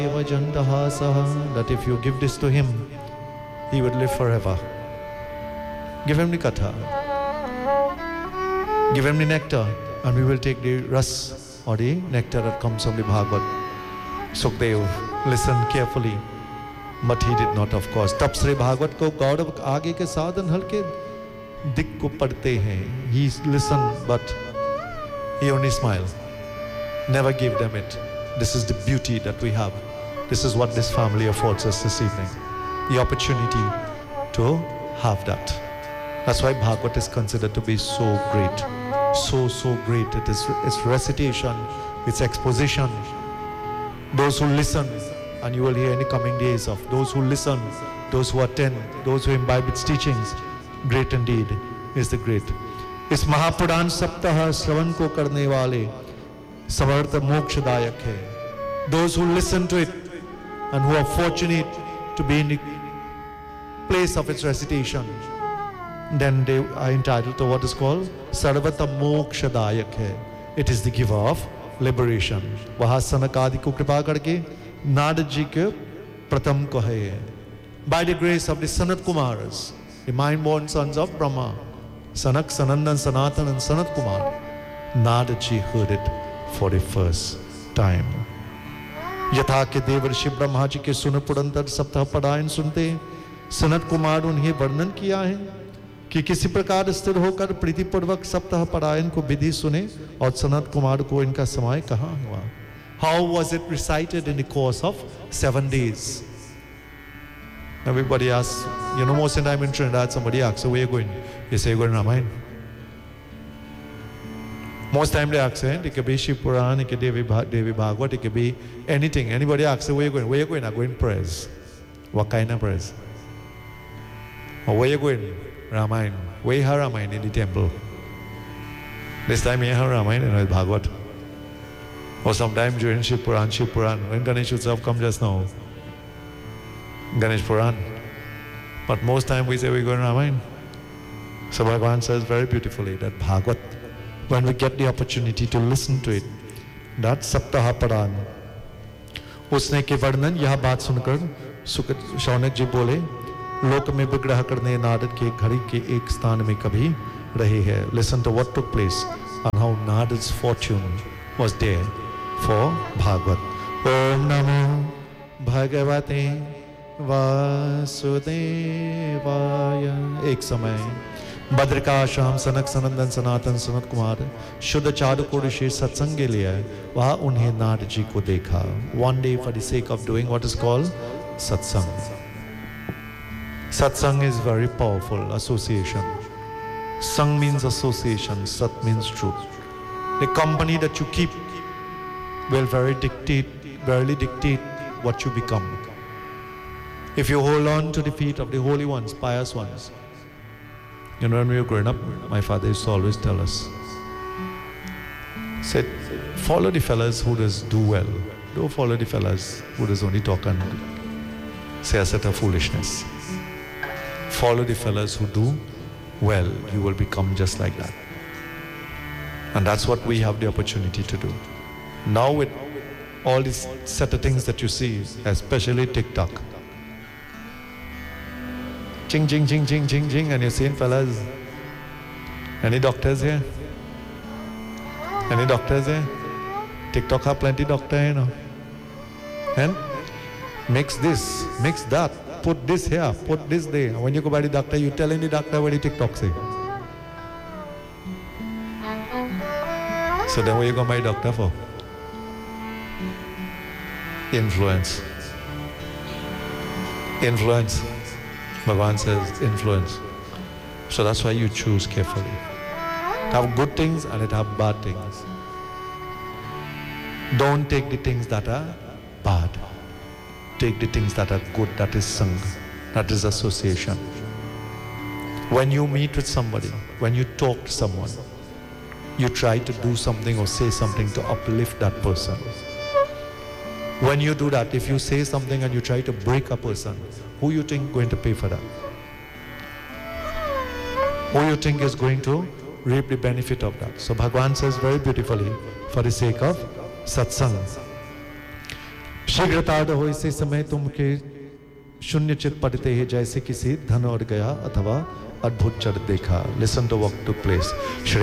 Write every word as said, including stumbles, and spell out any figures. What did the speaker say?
that if you give this to him, he would live forever. Give him the katha. Give him the nectar, and we will take the ras or the nectar that comes from the Bhagavad. Sukdev listened carefully, but he did not, of course. तब श्री भागवत को गौरव आगे के साधन हल्के दिक को पढ़ते हैं. He listened, but he only smiled. Never gave them it. This is the beauty that we have. This is what this family affords us this evening. The opportunity to have that. That's why Bhagavad is considered to be so great. So, so great. It is its recitation, its exposition. Those who listen, and you will hear in the coming days of those who listen, those who attend, those who imbibe its teachings, great indeed is the great. इस महापुराण सप्ताह श्रवण को करने वाले समर्थ मोक्षदायक है. Those who listen to it and who are fortunate to be in the place of its recitation, then they are entitled to what is called Sarvata Mokshadayak hai. It is the giver of liberation. वहाँ सनक आदि को कृपा करके नारद जी के प्रथम को है. By the grace of the Sanat Kumaras, the mind-born sons of Brahma, Sanak, Sanandan, Sanatan and Sanat Kumar, Narad ji heard it for the first time. यथा के देवर्षि ब्रह्मा जी के सुन पुरंतर सप्ताह परायण सुनते सनत कुमार उन्हें वर्णन किया है कि किसी प्रकार स्थिर होकर प्रीतिपूर्वक सप्ताह परायण को विधि सुने और सनत कुमार को इनका समय कहाँ हुआ. How was it recited in the course of seven days? Everybody asks, you know, most of the time in Trinidad, somebody asks, so where are you going? You say, you're going to Ramayana. Most time they ask, eh? It could be Shiv Puran, it could be Devi Bhagavad, it could be anything. Anybody asks, where are you going? Where are you going? I'm going prayers. What kind of prayers? Or where are you going? Ramayana. Where is Ramayana? In the temple. This time you have Ramayana and Bhagavad. Or sometime during Shiv Puran, Shiv Puran. When Ganesh Utsav come just now, Ganesh Puran. But most time we say we're going to Ramayana. So Bhagavan says very beautifully that Bhagavad, when we get the opportunity to listen to it, that Saptaha Paran, उसने के वर्णन यह बात सुनकर शौनक जी बोले, लोक में विग्रह करने नारद के घड़ी के एक स्थान में कभी रहे हैं. Listen to what took place and how Narad's fortune was there for Bhagavad. Om Namo Bhagavate Vasudevaya. एक समय बद्रिकाश्रम सनक सनंदन सनातन सनत कुमार शुद्ध चारु को ऋषि सत्संग के लिए वहाँ उन्हें नारद जी को देखा. One day for the sake of doing what is called satsang. Satsang is very powerful association. Sang means association, sat means truth. The company that you keep will very dictate, very dictate what you become. If you hold on to the feet of the holy ones, pious ones. You know, when we were growing up, my father used to always tell us, said, follow the fellas who does do well. Don't follow the fellas who does only talk and say a set of foolishness. Follow the fellas who do well. You will become just like that. And that's what we have the opportunity to do. Now with all these set of things that you see, especially TikTok. Ching, ching, ching, ching, ching, ching, and you're seeing fellas. Any doctors here? Any doctors here? TikTok have plenty doctor, you know. And mix this, mix that, put this here, put this there. When you go by the doctor, you tell any doctor what the TikTok say. So then what you go by doctor for? Influence. Influence. Bhagavan says influence. So that's why you choose carefully. It have good things and it have bad things. Don't take the things that are bad. Take the things that are good, that is sang, that is association. When you meet with somebody, when you talk to someone, you try to do something or say something to uplift that person. When you do that, if you say something and you try to break a person, who you think is going to pay for that? Who you think is going to reap the benefit of that? So Bhagavan says very beautifully, for the sake of satsang. शीघ्रताड़ हो इसी समय तुमके शून्य चित पढ़ते हैं जैसे किसी धन और गया अथवा अद्भुत चढ़ देखा. Listen to what took place.